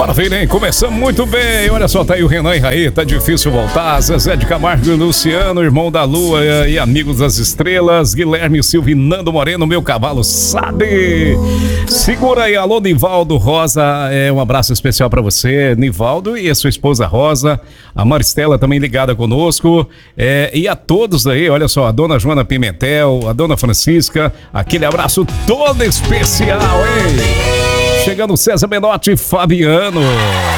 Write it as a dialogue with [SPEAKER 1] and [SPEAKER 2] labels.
[SPEAKER 1] Maravilha, hein? Começamos muito bem. Olha só, tá aí o Renan e Raí, tá difícil voltar. Zezé de Camargo e Luciano, irmão da Lua e amigos das estrelas. Guilherme Silva e Nando Moreno, meu cavalo sabe. Segura aí, alô Nivaldo Rosa, um abraço especial pra você, Nivaldo, e a sua esposa Rosa. A Maristela também ligada conosco. E a todos aí, olha só, a dona Joana Pimentel, a dona Francisca, aquele abraço todo especial, hein? Chegando César Menotti e Fabiano.